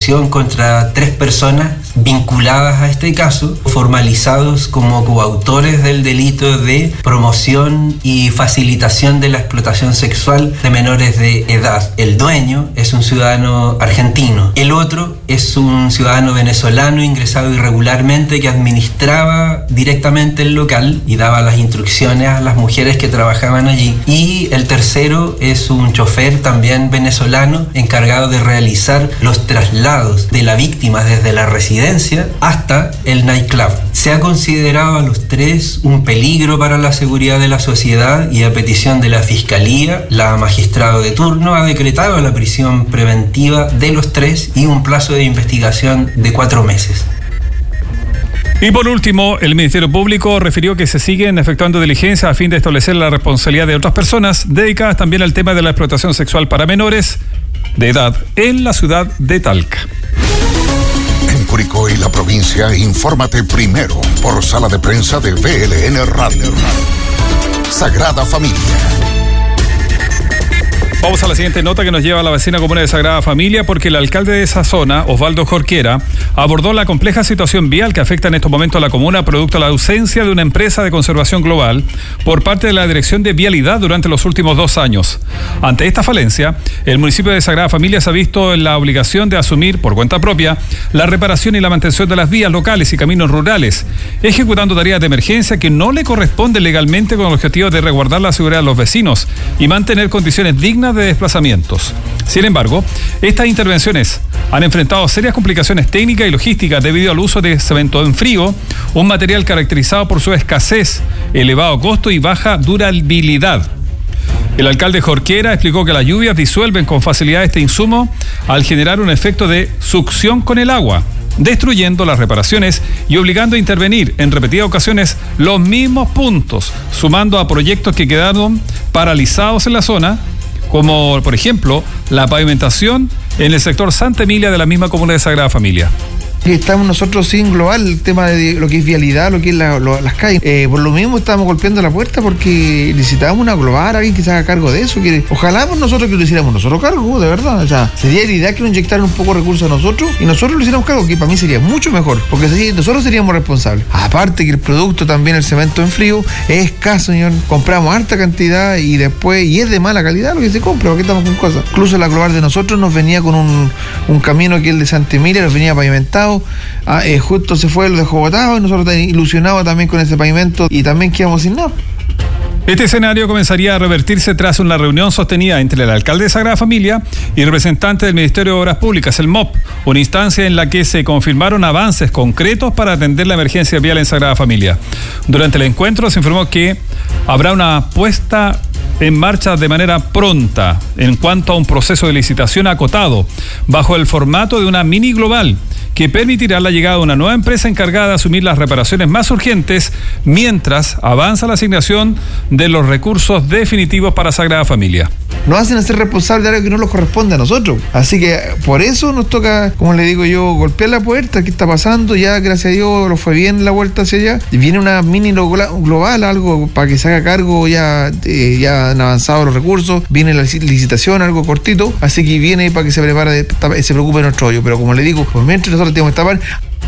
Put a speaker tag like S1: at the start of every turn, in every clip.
S1: investigación contra 3 personas vinculadas a este caso, formalizados como coautores del delito de promoción y facilitación de la explotación sexual de menores de edad. El dueño es un ciudadano argentino, el otro es un ciudadano venezolano ingresado irregularmente que administraba directamente el local y daba las instrucciones a las mujeres que trabajaban allí, y el tercero es un chofer también venezolano encargado de realizar los traslados de la víctima desde la residencia hasta el nightclub. Se ha considerado a los 3 un peligro para la seguridad de la sociedad y a petición de la Fiscalía, la magistrado de turno ha decretado la prisión preventiva de los 3 y un plazo de investigación de 4 meses.
S2: Y por último, el Ministerio Público refirió que se siguen efectuando diligencias a fin de establecer la responsabilidad de otras personas dedicadas también al tema de la explotación sexual para menores de edad en la ciudad de Talca.
S3: En Curicó y la provincia, infórmate primero por sala de prensa de VLN Radio. Sagrada Familia.
S2: Vamos a la siguiente nota que nos lleva a la vecina comuna de Sagrada Familia, porque el alcalde de esa zona, Osvaldo Jorquera, abordó la compleja situación vial que afecta en estos momentos a la comuna producto de la ausencia de una empresa de conservación global por parte de la Dirección de Vialidad durante los últimos 2 años. Ante esta falencia, el municipio de Sagrada Familia se ha visto en la obligación de asumir por cuenta propia la reparación y la mantención de las vías locales y caminos rurales, ejecutando tareas de emergencia que no le corresponden legalmente con el objetivo de resguardar la seguridad de los vecinos y mantener condiciones dignas de desplazamientos. Sin embargo, estas intervenciones han enfrentado serias complicaciones técnicas y logísticas debido al uso de cemento en frío, un material caracterizado por su escasez, elevado costo y baja durabilidad. El alcalde Jorquera explicó que las lluvias disuelven con facilidad este insumo al generar un efecto de succión con el agua, destruyendo las reparaciones y obligando a intervenir en repetidas ocasiones los mismos puntos, sumando a proyectos que quedaron paralizados en la zona, como por ejemplo la pavimentación en el sector Santa Emilia de la misma comuna de Sagrada Familia.
S4: Estamos nosotros sin global el tema de lo que es vialidad, lo que es las calles. Por lo mismo estamos golpeando la puerta porque necesitábamos una global, alguien que se haga cargo de eso. Ojalá nosotros que lo hiciéramos nosotros cargo, de verdad. O sea, sería la idea que nos inyectaran un poco de recursos a nosotros y nosotros lo hiciéramos cargo, que para mí sería mucho mejor, porque así nosotros seríamos responsables. Aparte que el producto también, el cemento en frío, es escaso, señor. Compramos harta cantidad y después, y es de mala calidad lo que se compra, porque estamos con cosas. Incluso la global de nosotros nos venía con un camino que es el de Santa Emilia, nos venía pavimentado. Justo se fue, lo dejó botado y nosotros ilusionados también con ese pavimento y también quedamos sin nada.
S2: Este escenario comenzaría a revertirse tras una reunión sostenida entre el alcalde de Sagrada Familia y representantes del Ministerio de Obras Públicas, el MOP, una instancia en la que se confirmaron avances concretos para atender la emergencia vial en Sagrada Familia. Durante el encuentro se informó que habrá una puesta en marcha de manera pronta en cuanto a un proceso de licitación acotado, bajo el formato de una mini global, que permitirá la llegada de una nueva empresa encargada de asumir las reparaciones más urgentes mientras avanza la asignación de los recursos definitivos para Sagrada Familia.
S4: Nos hacen ser responsables de algo que no nos corresponde a nosotros. Así que por eso nos toca, como le digo yo, golpear la puerta. ¿Qué está pasando? Ya, gracias a Dios, lo fue bien la vuelta hacia allá. Viene una mini global, algo para que se haga cargo, ya han avanzado los recursos. Viene la licitación, algo cortito. Así que viene para que se prepare, se preocupe de nuestro hoyo. Pero como le digo, por mientras nosotros tenemos que tapar.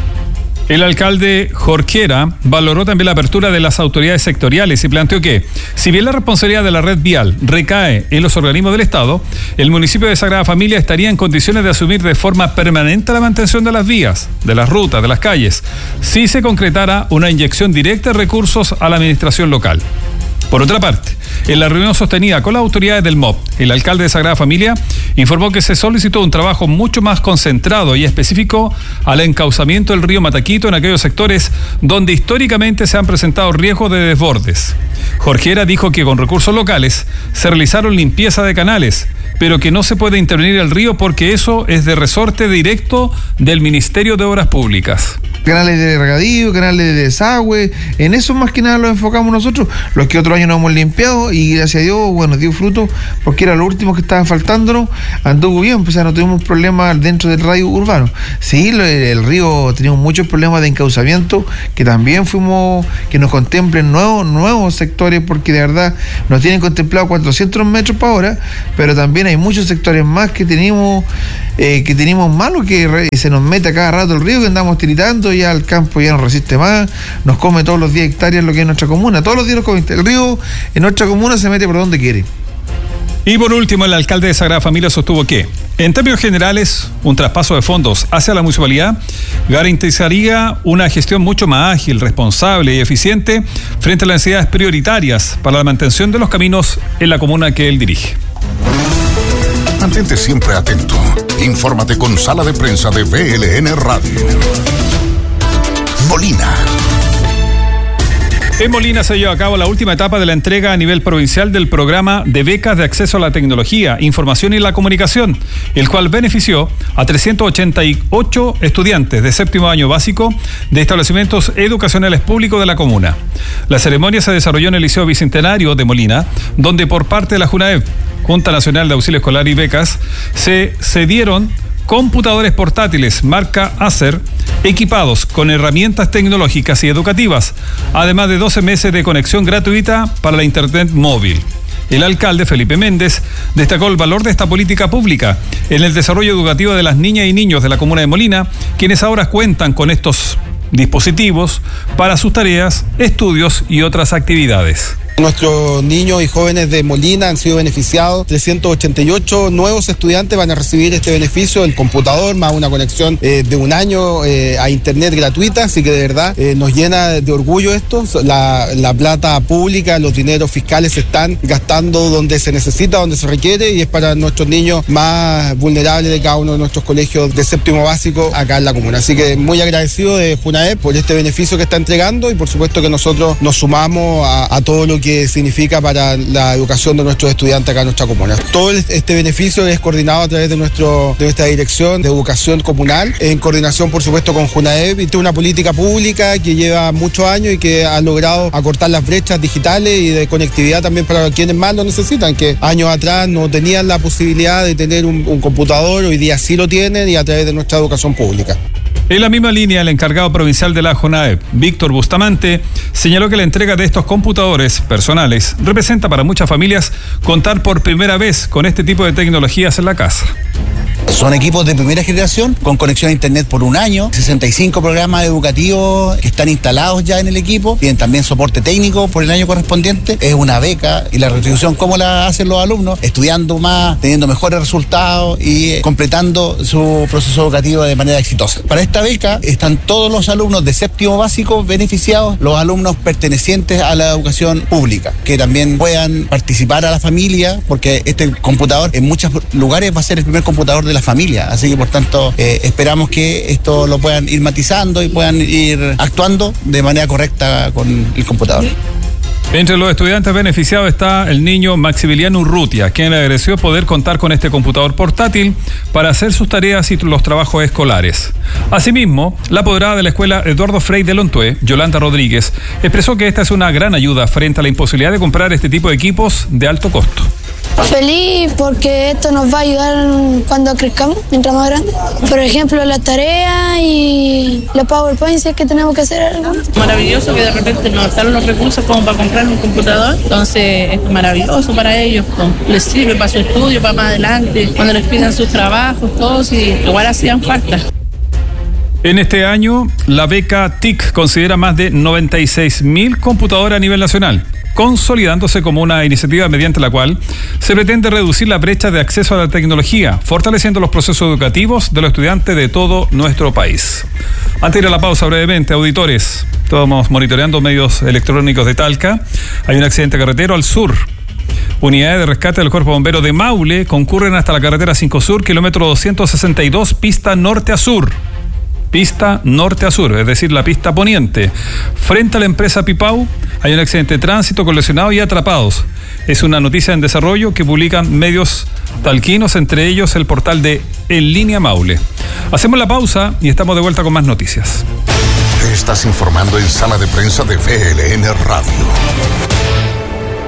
S2: El alcalde Jorquera valoró también la apertura de las autoridades sectoriales y planteó que, si bien la responsabilidad de la red vial recae en los organismos del Estado, el municipio de Sagrada Familia estaría en condiciones de asumir de forma permanente la mantención de las vías, de las rutas, de las calles, si se concretara una inyección directa de recursos a la administración local. Por otra parte, en la reunión sostenida con las autoridades del MOP, el alcalde de Sagrada Familia informó que se solicitó un trabajo mucho más concentrado y específico al encauzamiento del río Mataquito en aquellos sectores donde históricamente se han presentado riesgos de desbordes. Jorquera dijo que con recursos locales se realizaron limpieza de canales, pero que no se puede intervenir el río porque eso es de resorte directo del Ministerio de Obras Públicas.
S4: Canales de regadío, canales de desagüe, en eso más que nada lo enfocamos nosotros. Los que otros años años nos hemos limpiado y gracias a Dios, bueno, dio fruto porque era lo último que estaba faltándonos, anduvo bien, pues ya no tuvimos problemas dentro del radio urbano. Sí, el río teníamos muchos problemas de encauzamiento, que también que nos contemplen nuevos sectores, porque de verdad nos tienen contemplado 400 metros por hora, pero también hay muchos sectores más que tenemos malos, que se nos mete a cada rato el río, que andamos tiritando, ya el campo ya no resiste más, nos come todos los días hectáreas lo que es nuestra comuna, todos los días nos come. El río en nuestra comuna se mete por donde quiere.
S2: Y por último, el alcalde de Sagrada Familia sostuvo que, en términos generales, un traspaso de fondos hacia la municipalidad garantizaría una gestión mucho más ágil, responsable y eficiente frente a las necesidades prioritarias para la mantención de los caminos en la comuna que él dirige.
S3: Mantente siempre atento. Infórmate con Sala de Prensa de VLN Radio. Molina.
S2: En Molina se lleva a cabo la última etapa de la entrega a nivel provincial del programa de becas de acceso a la tecnología, información y la comunicación, el cual benefició a 388 estudiantes de séptimo año básico de establecimientos educacionales públicos de la comuna. La ceremonia se desarrolló en el Liceo Bicentenario de Molina, donde por parte de la JUNAEB, Junta Nacional de Auxilio Escolar y Becas, se cedieron computadores portátiles marca Acer, equipados con herramientas tecnológicas y educativas, además de 12 meses de conexión gratuita para la internet móvil. El alcalde Felipe Méndez destacó el valor de esta política pública en el desarrollo educativo de las niñas y niños de la comuna de Molina, quienes ahora cuentan con estos dispositivos para sus tareas, estudios y otras actividades.
S5: Nuestros niños y jóvenes de Molina han sido beneficiados. 388 nuevos estudiantes van a recibir este beneficio, el computador más una conexión de un año a internet gratuita, así que de verdad nos llena de orgullo esto. La plata pública, los dineros fiscales se están gastando donde se necesita, donde se requiere, y es para nuestros niños más vulnerables de cada uno de nuestros colegios de séptimo básico acá en la comuna. Así que muy agradecido de JUNAEB por este beneficio que está entregando, y por supuesto que nosotros nos sumamos a todo lo que significa para la educación de nuestros estudiantes acá en nuestra comuna. Todo este beneficio es coordinado a través de nuestra dirección de educación comunal, en coordinación por supuesto con JUNAEB, y tiene una política pública que lleva muchos años y que ha logrado acortar las brechas digitales y de conectividad también para quienes más lo necesitan, que años atrás no tenían la posibilidad de tener un computador, hoy día sí lo tienen, y a través de nuestra educación pública.
S2: En la misma línea, el encargado provincial de la JUNAEB, Víctor Bustamante, señaló que la entrega de estos computadores personales representa para muchas familias contar por primera vez con este tipo de tecnologías en la casa.
S6: Son equipos de primera generación con conexión a internet por un año, 65 programas educativos que están instalados ya en el equipo, tienen también soporte técnico por el año correspondiente, es una beca, y la retribución, ¿cómo la hacen los alumnos? Estudiando más, teniendo mejores resultados y completando su proceso educativo de manera exitosa. Para esta beca están todos los alumnos de séptimo básico beneficiados, los alumnos pertenecientes a la educación pública, que también puedan participar a la familia, porque este computador en muchos lugares va a ser el primer computador de la familia, así que por tanto esperamos que esto lo puedan ir matizando y puedan ir actuando de manera correcta con el computador.
S2: Entre los estudiantes beneficiados está el niño Maximiliano Urrutia, quien agradeció poder contar con este computador portátil para hacer sus tareas y los trabajos escolares. Asimismo, la apoderada de la escuela Eduardo Frei de Lontué, Yolanda Rodríguez, expresó que esta es una gran ayuda frente a la imposibilidad de comprar este tipo de equipos de alto costo.
S7: Feliz porque esto nos va a ayudar cuando crezcamos, mientras más grande. Por ejemplo, las tareas y los PowerPoints que tenemos que hacer.
S8: Maravilloso que de repente nos salen los recursos como para comprar un computador. Entonces es maravilloso para ellos. Les sirve para su estudio, para más adelante, cuando les pidan sus trabajos, todos, y igual hacían falta.
S2: En este año, la beca TIC considera más de 96.000 computadoras a nivel nacional, consolidándose como una iniciativa mediante la cual se pretende reducir la brecha de acceso a la tecnología, fortaleciendo los procesos educativos de los estudiantes de todo nuestro país. Antes de ir a la pausa brevemente, auditores, estamos monitoreando medios electrónicos de Talca. Hay un accidente carretero al sur. Unidades de rescate del Cuerpo Bombero de Maule concurren hasta la carretera 5 Sur, kilómetro 262, pista norte a sur. Pista norte a sur, es decir, la pista poniente. Frente a la empresa Pipau hay un accidente de tránsito con lesionados y atrapados. Es una noticia en desarrollo que publican medios talquinos, entre ellos el portal de En Línea Maule. Hacemos la pausa y estamos de vuelta con más noticias.
S3: Te estás informando en Sala de Prensa de VLN Radio.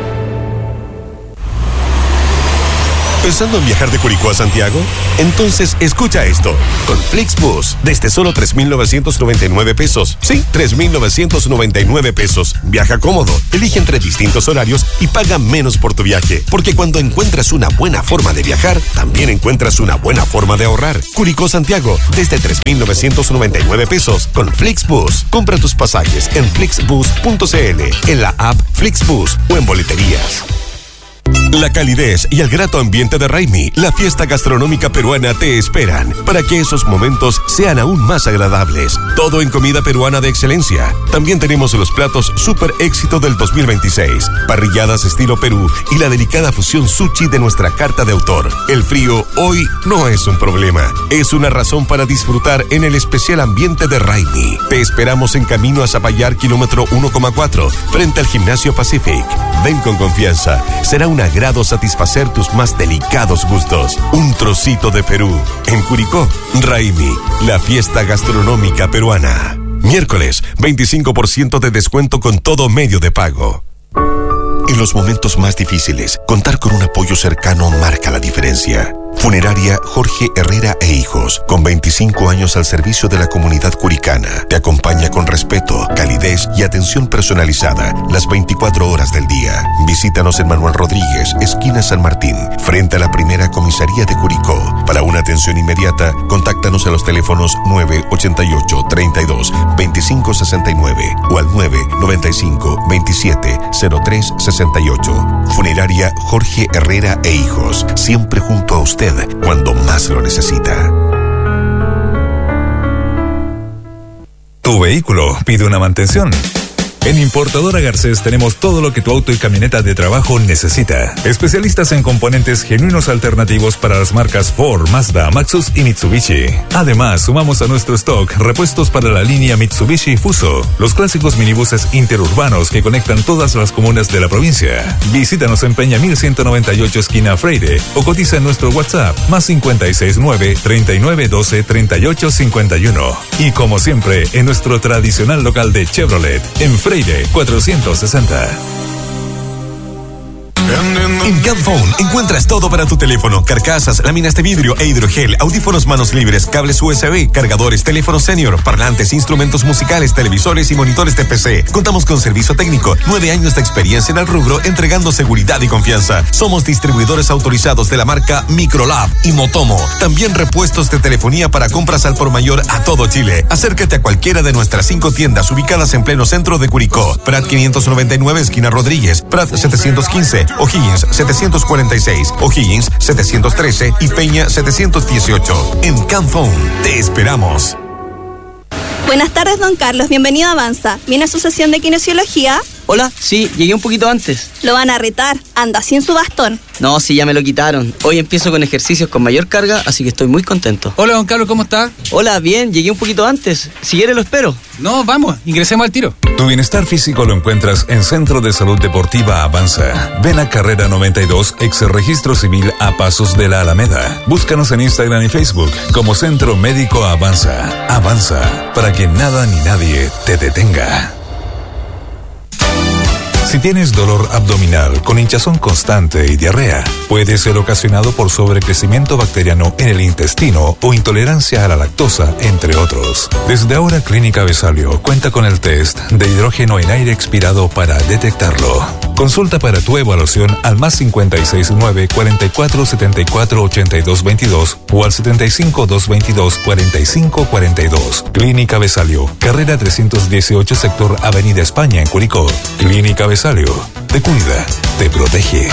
S9: ¿Pensando en viajar de Curicó a Santiago? Entonces escucha esto. Con Flixbus, desde solo 3,999 pesos. Sí, 3,999 pesos. Viaja cómodo, elige entre distintos horarios y paga menos por tu viaje. Porque cuando encuentras una buena forma de viajar, también encuentras una buena forma de ahorrar. Curicó Santiago, desde 3,999 pesos. Con Flixbus. Compra tus pasajes en flixbus.cl, en la app Flixbus o en boleterías. La calidez y el grato ambiente de Raimi, la fiesta gastronómica peruana, te esperan para que esos momentos sean aún más agradables. Todo en comida peruana de excelencia. También tenemos los platos super éxito del 2026, parrilladas estilo Perú y la delicada fusión sushi de nuestra carta de autor. El frío hoy no es un problema, es una razón para disfrutar en el especial ambiente de Raimi. Te esperamos en camino a Zapallar, kilómetro 1,4, frente al Gimnasio Pacific. Ven con confianza, será un agrado satisfacer tus más delicados gustos. Un trocito de Perú. En Curicó, Raimi, la fiesta gastronómica peruana. Miércoles, 25% de descuento con todo medio de pago. En los momentos más difíciles, contar con un apoyo cercano marca la diferencia. Funeraria Jorge Herrera e Hijos, con 25 años al servicio de la comunidad curicana, te acompaña con respeto, calidez y atención personalizada las 24 horas del día. Visítanos en Manuel Rodríguez, esquina San Martín, frente a la primera comisaría de Curicó. Para una atención inmediata, contáctanos a los teléfonos 988 32 25 69 o al 995 27 03 68. Funeraria Jorge Herrera e Hijos, siempre junto a usted cuando más lo necesita.
S10: Tu vehículo pide una mantención. En Importadora Garcés tenemos todo lo que tu auto y camioneta de trabajo necesita. Especialistas en componentes genuinos alternativos para las marcas Ford, Mazda, Maxus y Mitsubishi. Además, sumamos a nuestro stock repuestos para la línea Mitsubishi Fuso, los clásicos minibuses interurbanos que conectan todas las comunas de la provincia. Visítanos en Peña 1198 esquina Freire o cotiza en nuestro WhatsApp +569 3912 3851. Y como siempre, en nuestro tradicional local de Chevrolet, en Freire 460.
S9: En Camphone encuentras todo para tu teléfono: carcasas, láminas de vidrio e hidrogel, audífonos manos libres, cables USB, cargadores, teléfonos senior, parlantes, instrumentos musicales, televisores y monitores de PC. Contamos con servicio técnico, 9 años de experiencia en el rubro, entregando seguridad y confianza. Somos distribuidores autorizados de la marca Microlab y Motomo. También repuestos de telefonía para compras al por mayor a todo Chile. Acércate a cualquiera de nuestras 5 tiendas ubicadas en pleno centro de Curicó: Prat 599 esquina Rodríguez, Prat 715, O'Higgins 746, O'Higgins 713 y Peña 718. En Camphone te esperamos.
S11: Buenas tardes, don Carlos. Bienvenido a Avanza. ¿Viene a su sesión de kinesiología?
S12: Hola, sí, llegué un poquito antes.
S11: Lo van a retar. Anda sin su bastón.
S12: No, sí, ya me lo quitaron. Hoy empiezo con ejercicios con mayor carga, así que estoy muy contento.
S13: Hola, don Carlos, ¿cómo está?
S12: Hola, bien, llegué un poquito antes. Si quiere lo espero.
S13: No, vamos, ingresemos al tiro.
S10: Tu bienestar físico lo encuentras en Centro de Salud Deportiva Avanza. Ven a Carrera 92, ex Registro Civil, a pasos de la Alameda. Búscanos en Instagram y Facebook como Centro Médico Avanza. Avanza, para que nada ni nadie te detenga. Si tienes dolor abdominal con hinchazón constante y diarrea, puede ser ocasionado por sobrecrecimiento bacteriano en el intestino o intolerancia a la lactosa, entre otros. Desde ahora, Clínica Besalio cuenta con el test de hidrógeno en aire expirado para detectarlo. Consulta para tu evaluación al +569 44 74 82 22 o al 75 222 45 42. Clínica Besalio, carrera 318, sector Avenida España, en Curicó. Clínica Besalio, te cuida, te protege.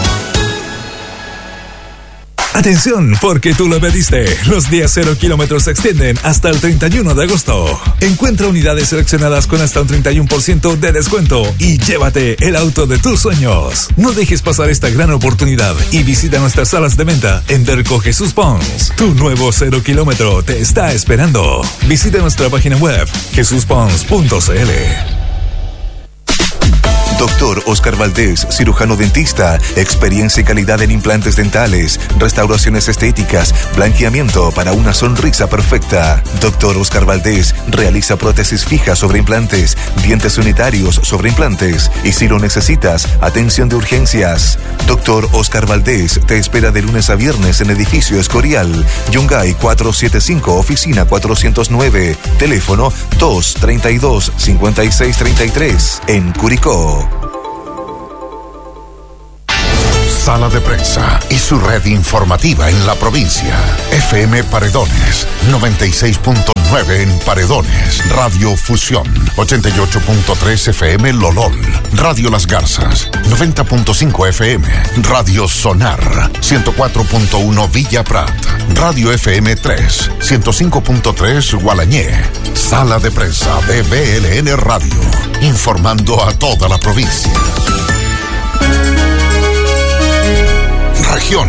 S10: Atención, porque tú lo pediste. Los días 0 kilómetros se extienden hasta el 31 de agosto. Encuentra unidades seleccionadas con hasta un 31% de descuento y llévate el auto de tus sueños. No dejes pasar esta gran oportunidad y visita nuestras salas de venta en Derco Jesús Pons. Tu nuevo 0 kilómetro te está esperando. Visita nuestra página web jesuspons.cl.
S14: Doctor Oscar Valdés, cirujano dentista, experiencia y calidad en implantes dentales, restauraciones estéticas, blanqueamiento para una sonrisa perfecta. Doctor Oscar Valdés realiza prótesis fijas sobre implantes, dientes unitarios sobre implantes y si lo necesitas, atención de urgencias. Doctor Oscar Valdés te espera de lunes a viernes en edificio Escorial, Yungay 475, oficina 409, teléfono 232-5633 en Curicó.
S3: Sala de Prensa y su red informativa en la provincia. FM Paredones, 96.9 en Paredones. Radio Fusión, 88.3 FM Lolol. Radio Las Garzas, 90.5 FM. Radio Sonar, 104.1 Villa Prat. Radio FM 3, 105.3 Gualañé. Sala de Prensa de BLN Radio, informando a toda la provincia. Región.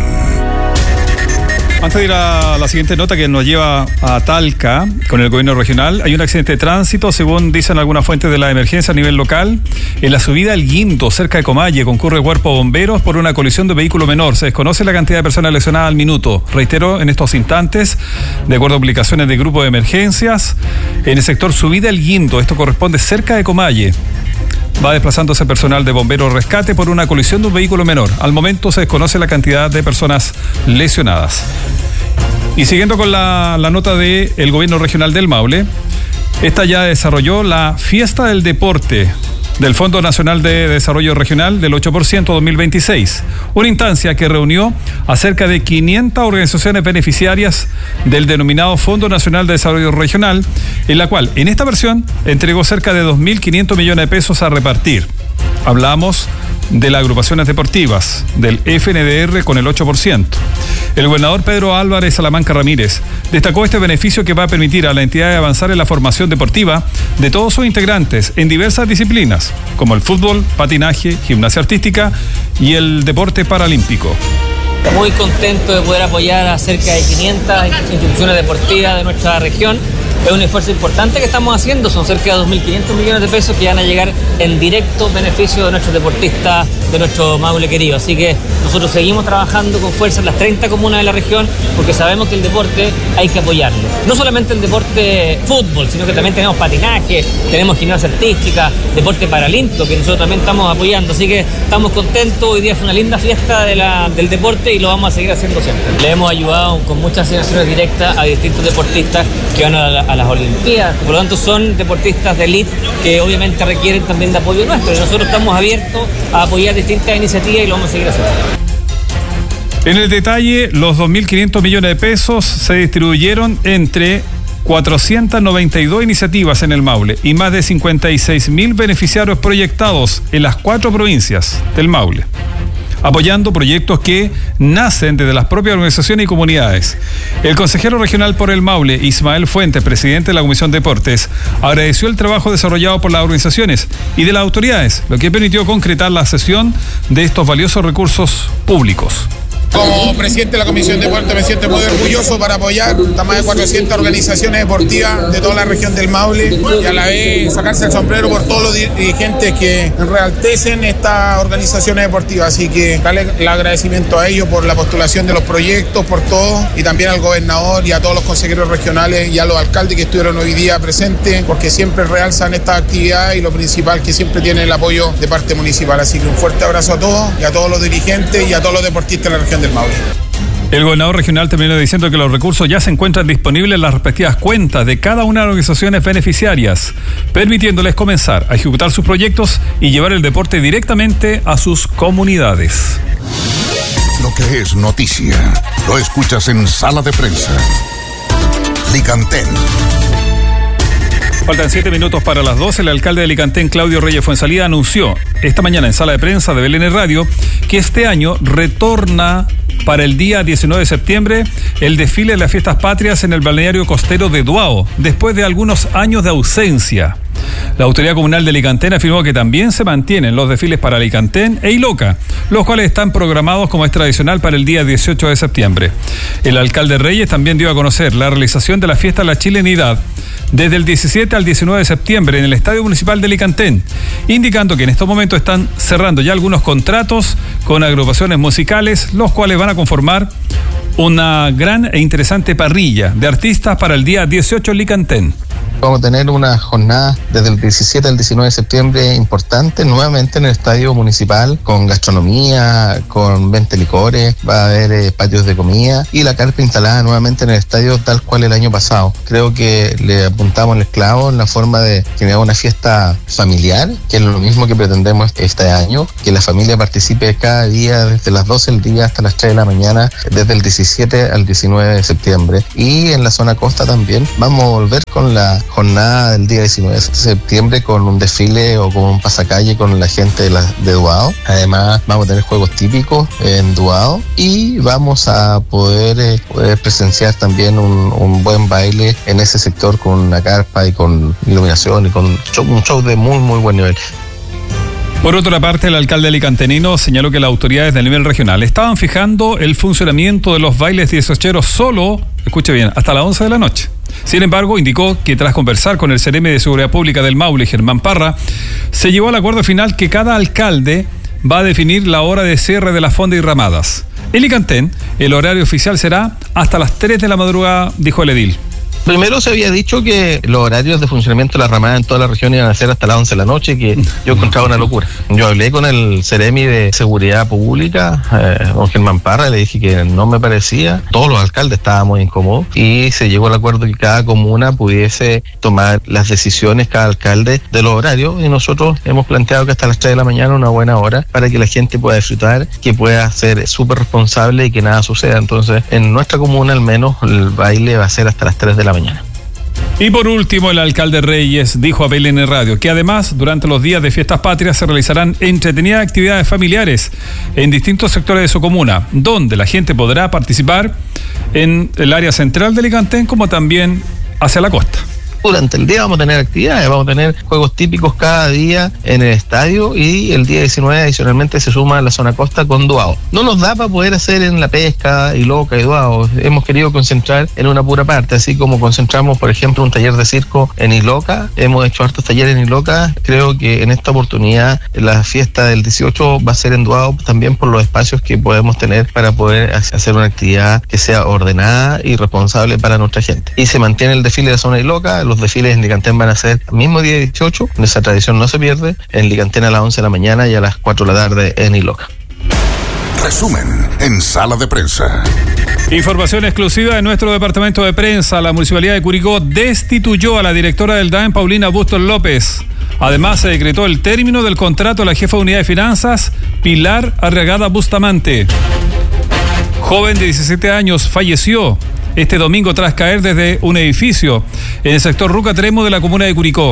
S2: Antes de ir a la siguiente nota que nos lleva a Talca con el gobierno regional, hay un accidente de tránsito, según dicen algunas fuentes de la emergencia a nivel local. En la subida al Guindo, cerca de Comalle, concurre cuerpo de bomberos por una colisión de vehículo menor. Se desconoce la cantidad de personas lesionadas al minuto. Reitero, en estos instantes, de acuerdo a publicaciones de grupo de emergencias, en el sector subida al Guindo, esto corresponde cerca de Comalle, va desplazándose personal de bomberos rescate por una colisión de un vehículo menor. Al momento se desconoce la cantidad de personas lesionadas. Y siguiendo con la nota del gobierno regional del Maule, esta ya desarrolló la fiesta del deporte del Fondo Nacional de Desarrollo Regional del 8% 2026, una instancia que reunió a cerca de 500 organizaciones beneficiarias del denominado Fondo Nacional de Desarrollo Regional, en la cual, en esta versión, entregó cerca de 2.500 millones de pesos a repartir. Hablamos de las agrupaciones deportivas, del FNDR con el 8%. El gobernador Pedro Álvarez Salamanca Ramírez destacó este beneficio que va a permitir a la entidad avanzar en la formación deportiva de todos sus integrantes en diversas disciplinas, como el fútbol, patinaje, gimnasia artística y el deporte paralímpico.
S15: Muy contento de poder apoyar a cerca de 500 instituciones deportivas de nuestra región. Es un esfuerzo importante que estamos haciendo, son cerca de 2.500 millones de pesos que van a llegar en directo beneficio de nuestros deportistas, de nuestro Maule querido. Así que nosotros seguimos trabajando con fuerza en las 30 comunas de la región porque sabemos que el deporte hay que apoyarlo. No solamente el deporte fútbol, sino que también tenemos patinaje, tenemos gimnasia artística, deporte paralímpico que nosotros también estamos apoyando. Así que estamos contentos, hoy día es una linda fiesta del deporte y lo vamos a seguir haciendo siempre. Le hemos ayudado con muchas asignaciones directas a distintos deportistas que van a las Olimpiadas, por lo tanto son deportistas de élite que obviamente requieren también de apoyo nuestro y nosotros estamos abiertos a apoyar distintas iniciativas y lo vamos a seguir haciendo.
S2: En el detalle, los 2.500 millones de pesos se distribuyeron entre 492 iniciativas en el Maule y más de 56.000 beneficiarios proyectados en las 4 provincias del Maule, apoyando proyectos que nacen desde las propias organizaciones y comunidades. El consejero regional por el Maule, Ismael Fuentes, presidente de la Comisión de Deportes, agradeció el trabajo desarrollado por las organizaciones y de las autoridades, lo que permitió concretar la cesión de estos valiosos recursos públicos.
S16: Como presidente de la Comisión de Deportes me siento muy orgulloso para apoyar a más de 400 organizaciones deportivas de toda la región del Maule y a la vez sacarse el sombrero por todos los dirigentes que enaltecen estas organizaciones deportivas. Así que darle el agradecimiento a ellos por la postulación de los proyectos, por todo, y también al gobernador y a todos los consejeros regionales y a los alcaldes que estuvieron hoy día presentes, porque siempre realzan estas actividades y lo principal que siempre tienen el apoyo de parte municipal. Así que un fuerte abrazo a todos y a todos los dirigentes y a todos los deportistas de la región del Maule.
S2: El gobernador regional terminó diciendo que los recursos ya se encuentran disponibles en las respectivas cuentas de cada una de las organizaciones beneficiarias, permitiéndoles comenzar a ejecutar sus proyectos y llevar el deporte directamente a sus comunidades.
S3: Lo que es noticia, lo escuchas en Sala de Prensa. Licantén.
S2: Faltan 7 minutos para las 12. El alcalde de Licantén, Claudio Reyes Fuenzalida, anunció esta mañana en Sala de Prensa de BLN Radio que este año retorna para el día 19 de septiembre el desfile de las fiestas patrias en el balneario costero de Duao, después de algunos años de ausencia. La autoridad comunal de Licantén afirmó que también se mantienen los desfiles para Licantén e Iloca, los cuales están programados como es tradicional para el día 18 de septiembre. El alcalde Reyes también dio a conocer la realización de la fiesta de la chilenidad desde el 17 al 19 de septiembre en el Estadio Municipal de Licantén, indicando que en estos momentos están cerrando ya algunos contratos con agrupaciones musicales, los cuales van a conformar una gran e interesante parrilla de artistas para el día 18 en Licantén.
S17: Vamos a tener una jornada desde el 17 al 19 de septiembre importante, nuevamente en el Estadio Municipal, con gastronomía, con venta de licores, va a haber patios de comida y la carpa instalada nuevamente en el estadio tal cual el año pasado. Creo que le apuntamos el clavo en la forma de generar una fiesta familiar, que es lo mismo que pretendemos este año, que la familia participe cada día desde las 12 del día hasta las 3 de la mañana, desde el 17 al 19 de septiembre. Y en la zona costa también vamos a volver con la jornada del día 19 de septiembre con un desfile o con un pasacalle con la gente de Duao. Además vamos a tener juegos típicos en Duao y vamos a poder presenciar también un buen baile en ese sector con una carpa y con iluminación y con un show de muy muy buen nivel.
S2: Por otra parte, el alcalde alicantenino señaló que las autoridades del nivel regional estaban fijando el funcionamiento de los bailes 18eros solo, escuche bien, hasta las 11 de la noche. Sin embargo, indicó que tras conversar con el CRM de Seguridad Pública del Maule, Germán Parra, se llegó al acuerdo final que cada alcalde va a definir la hora de cierre de las fondas y ramadas. En Licantén, el horario oficial será hasta las 3 de la madrugada, dijo el edil.
S17: Primero se había dicho que los horarios de funcionamiento de la ramada en toda la región iban a ser hasta las 11 de la noche, que yo encontraba una locura. Yo hablé con el Ceremi de Seguridad Pública, don Germán Parra, le dije que no me parecía. Todos los alcaldes estábamos incómodos y se llegó al acuerdo que cada comuna pudiese tomar las decisiones, cada alcalde, de los horarios, y nosotros hemos planteado que hasta las 3 de la mañana una buena hora para que la gente pueda disfrutar, que pueda ser súper responsable y que nada suceda. Entonces, en nuestra comuna al menos el baile va a ser hasta las 3 de la mañana.
S2: Y por último, el alcalde Reyes dijo a BLN Radio que además durante los días de fiestas patrias se realizarán entretenidas actividades familiares en distintos sectores de su comuna, donde la gente podrá participar en el área central de Licantén como también hacia la costa.
S17: Durante el día vamos a tener actividades, vamos a tener juegos típicos cada día en el estadio y el día 19 adicionalmente se suma a la zona costa con Duao. No nos da para poder hacer en La Pesca, Iloca y Duao. Hemos querido concentrar en una pura parte, así como concentramos, por ejemplo, un taller de circo en Iloca. Hemos hecho hartos talleres en Iloca. Creo que en esta oportunidad la fiesta del 18 va a ser en Duao, también por los espacios que podemos tener para poder hacer una actividad que sea ordenada y responsable para nuestra gente. Y se mantiene el desfile de la zona de Iloca. Los desfiles en Licantén van a ser el mismo día 18, esa tradición no se pierde, en Licantén a las 11 de la mañana y a las 4 de la tarde en Iloca.
S3: Resumen en Sala de Prensa.
S2: Información exclusiva de nuestro departamento de prensa. La Municipalidad de Curicó destituyó a la directora del DAEM, Paulina Bustos López. Además, se decretó el término del contrato a la jefa de unidad de finanzas, Pilar Arriagada Bustamante. Joven de 17 años falleció este domingo tras caer desde un edificio en el sector Ruca Tremo de la comuna de Curicó.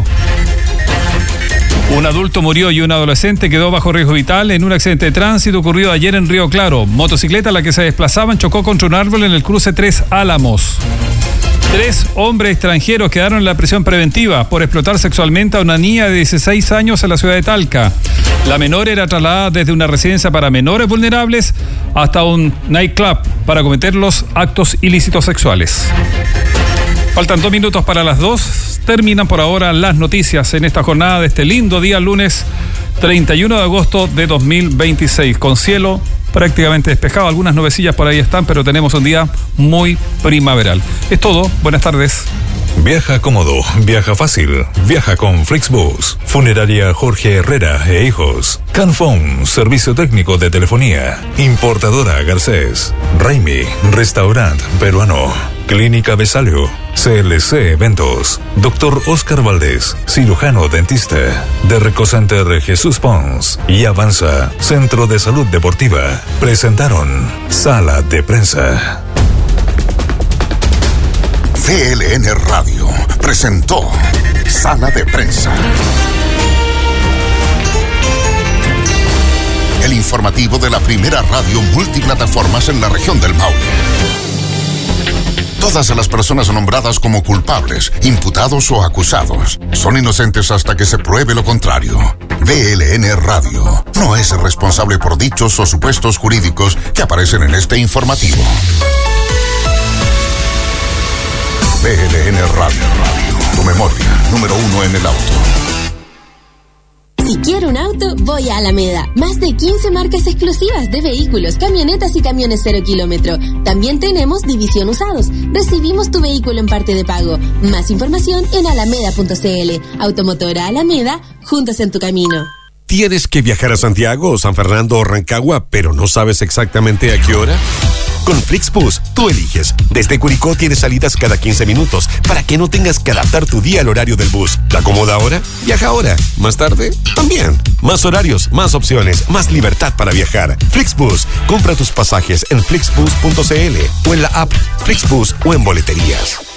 S2: Un adulto murió y un adolescente quedó bajo riesgo vital en un accidente de tránsito ocurrido ayer en Río Claro. Motocicleta a la que se desplazaban chocó contra un árbol en el cruce 3 Álamos. 3 hombres extranjeros quedaron en la prisión preventiva por explotar sexualmente a una niña de 16 años en la ciudad de Talca. La menor era trasladada desde una residencia para menores vulnerables hasta un nightclub para cometer los actos ilícitos sexuales. Faltan 2 minutos para las 2. Terminan por ahora las noticias en esta jornada de este lindo día, lunes 31 de agosto de 2026, con cielo prácticamente despejado. Algunas nubecillas por ahí están, pero tenemos un día muy primaveral. Es todo. Buenas tardes.
S10: Viaja cómodo, viaja fácil, viaja con Flixbus. Funeraria Jorge Herrera e Hijos. Canfón, servicio técnico de telefonía. Importadora Garcés. Raimi, restaurante peruano. Clínica Besalio. CLC Eventos. Dr. Oscar Valdés, cirujano dentista. De Recocenter Jesús Pons. Y Avanza, Centro de Salud Deportiva. Presentaron Sala de Prensa.
S3: VLN Radio presentó Sala de Prensa. El informativo de la primera radio multiplataformas en la región del Maule. Todas las personas nombradas como culpables, imputados o acusados son inocentes hasta que se pruebe lo contrario. VLN Radio no es responsable por dichos o supuestos jurídicos que aparecen en este informativo. VLN Radio. Tu memoria, número 1 en el auto.
S18: Si quiero un auto, voy a Alameda. Más de 15 marcas exclusivas de vehículos, camionetas y camiones 0 kilómetro. También tenemos división usados. Recibimos tu vehículo en parte de pago. Más información en alameda.cl. Automotora Alameda, juntos en tu camino.
S9: ¿Tienes que viajar a Santiago, San Fernando o Rancagua, pero no sabes exactamente a qué hora? Con Flixbus, tú eliges. Desde Curicó tienes salidas cada 15 minutos para que no tengas que adaptar tu día al horario del bus. ¿Te acomoda ahora? Viaja ahora. ¿Más tarde? También. Más horarios, más opciones, más libertad para viajar. Flixbus. Compra tus pasajes en flixbus.cl o en la app Flixbus o en boleterías.